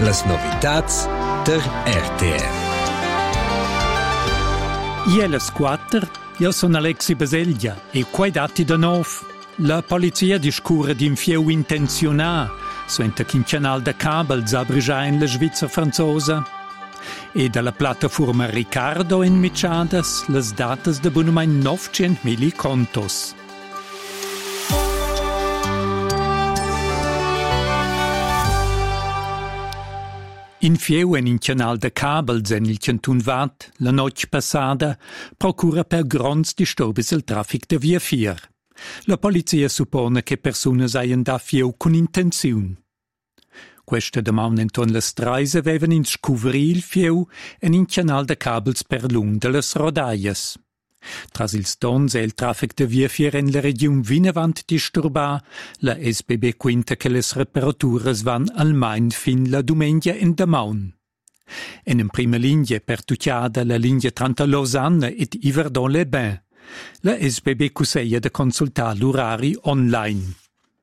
Las novitats der RTR. Ielas 4, io sono Alexi Baseglia e quai dati da nov. La polizia discura di un fieu intenzionà, suenta che in canal da Kabel zabrigia in la Svizzera franzosa. E dalla piattaforma Ricardo in Michadas las datas de bunumain 900.000 contos. In fieu en in canal de Kabel en il cantun Vat, la noche passada, procura per gronds disturbis il traffic de via 4. La polizia suppone che persone seien da fieu con intenzione. Queste domande inton las treis avevan in scuveri il fieu en in canal de Kabels per lung de las rodaias. Tras ils tons e il traffic de via 4 en la region vinavant disturbar, la SBB quinta che les reparaturas van almain fin la domenica in Damaun. En prima linea pertucciada la linea tra Lausanne et Yverdon-les-Bains. La SBB cusseia de consultar l'orari online.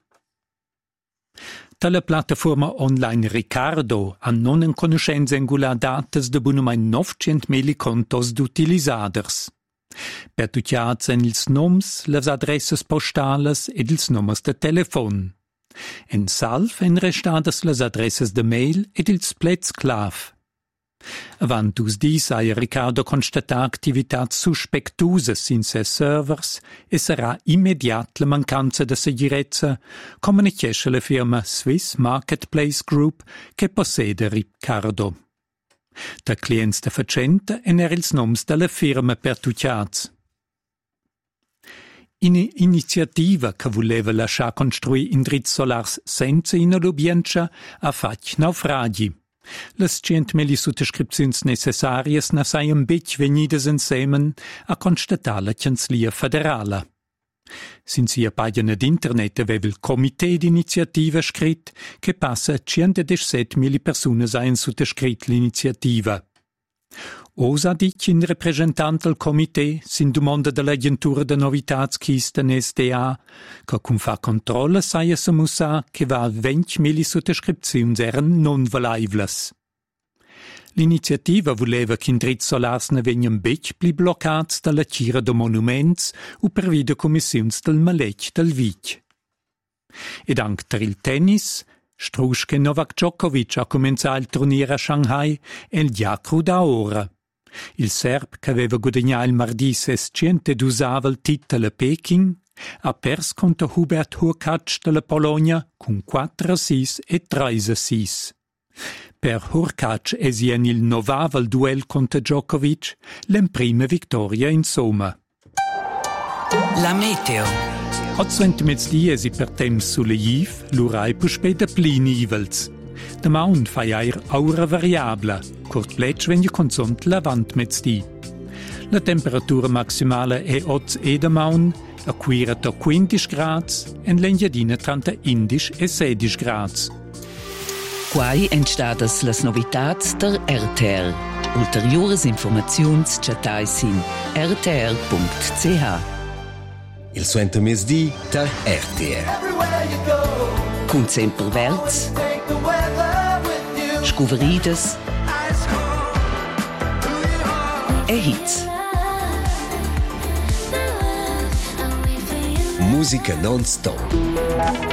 Tala piattaforma online Ricardo ha non in conoscenza angular datas de bunumain 900.000 contos d'utilisaders. Pertucciats en ils noms, las adresses postales ed ils nummers de telefon. En salv en restadas las adresses de mail ed ils plets clav. Avant us dis ha Ricardo constatar activitats suspectusas in ses servers e sarà immediat la mancanza de segurezza, comunichesce la firma Swiss Marketplace Group che possede Ricardo. Da clients de facenta en ils noms de la firma pertucciats. In iniziativa che voleva lasciar construir indrizzi solars senza inolobienza ha fatto naufragi. Las 100.000 sottoscripzions necessarias na saian bec venidas insemen a constatar la Canzlia Federala. Sin sia pagina d'internet aveva il Comité d'Iniziativa scrit che passa 117.000 personas hain sottoscrit l'iniziativa. Osa dic in representant al Comité sin domanda dell'agentura de novitats chisten SDA, che cum fa controlla saia se musa che va 20.000 sottoscripzions eran non valaivlas. L'iniziativa voleva che indrizzi solars ne vegnan bec pli bloccats dalla tira de monuments u per video commissiuns del maletg del Vic. Ed anche per il tennis, Struschke Novak Djokovic ha cominciato il turniere a Shanghai e il diacru da ora. Il serb, che aveva guadagnato il mardi 612 il titolo a Peking, ha perso contro Hubert Hurkacz della Polonia con 4-6 e 3-6. Per Hurkacz esien il novavel duel contro Djokovic, l'emprima vittoria in somma. La meteo. Ozzent mezzdies i per temps sulle Jiv, l'urai puspe de pli nivels. De maun fai air aura variabla, curt pletsch wenn je consont lavant mezzdi. La temperatura maximale è 8 e de maun, a quira to 15 grads, en l'engiadina tranta 11 e 16 grads. Quai entstadas las novitats der RTR. Ulteriores informaziuns chatais in rtr.ch. Il suento mesdi der RTR. Cun sempre verts, scuveridas e hits. Musica non stop.